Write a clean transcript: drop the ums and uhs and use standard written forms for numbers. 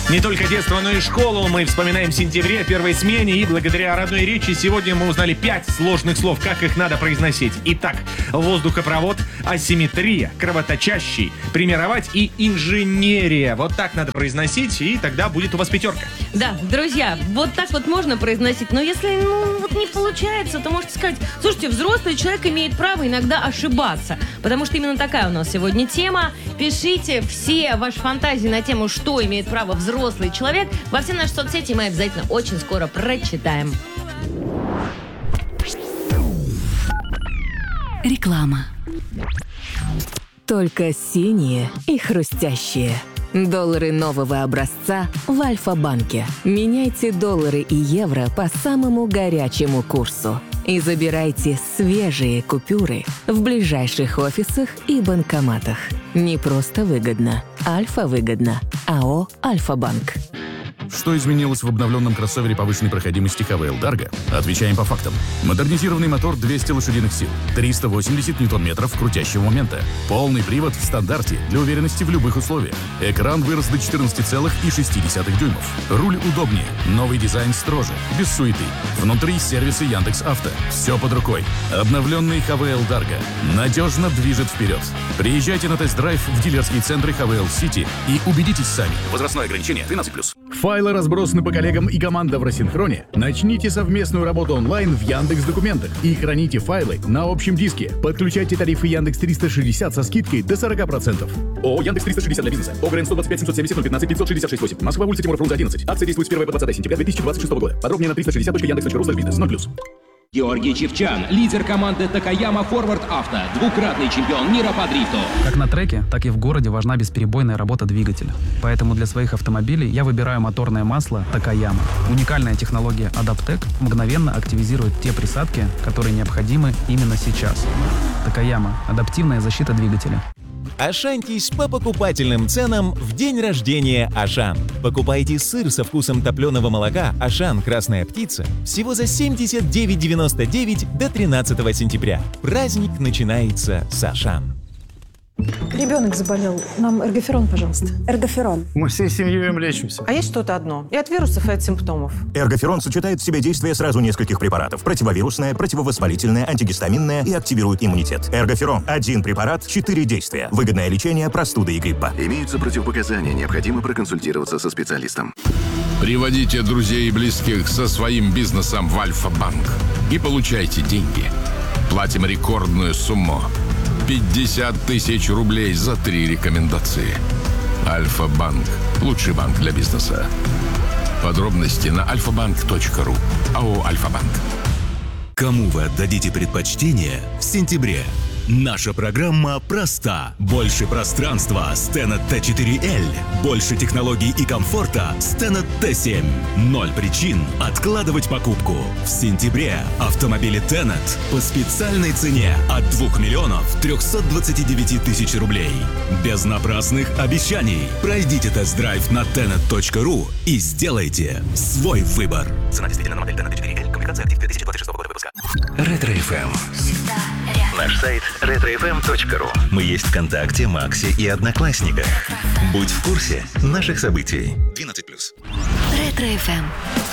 Не только детство, но и школу мы вспоминаем в сентябре, первой смене. И благодаря родной речи сегодня мы узнали 5 сложных слов, как их надо произносить. Итак, воздухопровод, асимметрия, кровоточащий, примировать и инженерия. Вот так надо произносить, и тогда будет у вас 5. Да, друзья, вот так вот можно произносить. Но если, не получается, то можете сказать: слушайте, взрослый человек имеет право иногда ошибаться. Потому что именно такая у нас сегодня тема. Пишите все ваши фантазии на тему, что имеет право взрослый человек, во все наши соцсети, мы обязательно очень скоро прочитаем. Реклама. Только синие и хрустящие. Доллары нового образца в Альфа-банке. Меняйте доллары и евро по самому горячему курсу. И забирайте свежие купюры в ближайших офисах и банкоматах. Не просто выгодно. Альфа-выгодно. АО «Альфа-банк». Что изменилось в обновленном кроссовере повышенной проходимости ХВЛ Дарго? Отвечаем по фактам. Модернизированный мотор 200 лошадиных сил, 380 ньютон-метров крутящего момента, полный привод в стандарте для уверенности в любых условиях. Экран вырос до 14,6 дюймов. Руль удобнее, новый дизайн строже, без суеты. Внутри сервисы Яндекс.Авто. Все под рукой. Обновленный ХВЛ Дарго надежно движет вперед. Приезжайте на тест-драйв в дилерские центры ХВЛ Сити и убедитесь сами. Возрастное ограничение 13+. Файлы разбросаны по коллегам и команда в рассинхроне. Начните совместную работу онлайн в Яндекс.Документах и храните файлы на общем диске. Подключайте тарифы Яндекс 360 со скидкой до 40%. ООО Яндекс 360 для бизнеса. ОГРН 125 770 015 566 8. Москва, улица Тимура Фрунзе 11. Акция действует с 1 по 20 сентября 2026 года. Подробнее на 360.яндекс.ру/бизнес. 0+. Георгий Чивчан, лидер команды Такаяма Форвард Авто, двукратный чемпион мира по дрифту. Как на треке, так и в городе важна бесперебойная работа двигателя. Поэтому для своих автомобилей я выбираю моторное масло Такаяма. Уникальная технология Адаптек мгновенно активизирует те присадки, которые необходимы именно сейчас. Такаяма – адаптивная защита двигателя. Ашантись по покупательным ценам в день рождения Ашан. Покупайте сыр со вкусом топленого молока Ашан «Красная птица» всего за 79,99 до 13 сентября. Праздник начинается с Ашан. Ребенок заболел. Нам эргоферон, пожалуйста. Эргоферон. Мы всей семьей им лечимся. А есть что-то одно. И от вирусов, и от симптомов. Эргоферон сочетает в себе действие сразу нескольких препаратов. Противовирусное, противовоспалительное, антигистаминное и активирует иммунитет. Эргоферон. Один препарат, 4 действия. Выгодное лечение простуды и гриппа. Имеются противопоказания. Необходимо проконсультироваться со специалистом. Приводите друзей и близких со своим бизнесом в Альфа-банк и получайте деньги. Платим рекордную сумму. 50 тысяч рублей за 3 рекомендации. Альфа-банк. Лучший банк для бизнеса. Подробности на alfabank.ru. АО «Альфа-банк». Кому вы отдадите предпочтение в сентябре? Наша программа проста. Больше пространства с Tenet T4L. Больше технологий и комфорта с Tenet T7. 0 причин откладывать покупку. В сентябре автомобили Tenet по специальной цене от 2 миллионов 329 тысяч рублей. Без напрасных обещаний. Пройдите тест-драйв на tenet.ru и сделайте свой выбор. Цена действительно на модель Tenet T4L. Комплектация актив 2026 года выпуска. Ретро-ФМ. Наш сайт retrofm.ru. Мы есть ВКонтакте, Максе и Одноклассниках. Будь в курсе наших событий. 12+. Ретро-ФМ.